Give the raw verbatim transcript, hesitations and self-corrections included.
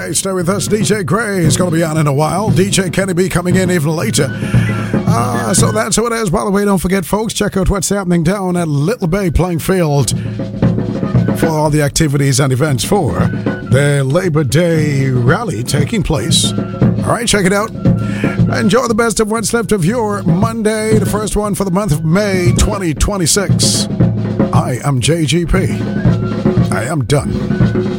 Okay, stay with us. D J Gray is going to be on in a while. D J Kenny B coming in even later. Uh, so that's who it is. By the way, don't forget, folks, check out what's happening down at Little Bay Playing Field for all the activities and events for the Labor Day rally taking place. All right, check it out. Enjoy the best of what's left of your Monday, the first one for the month of May twenty twenty-six. I am J G P. I am done.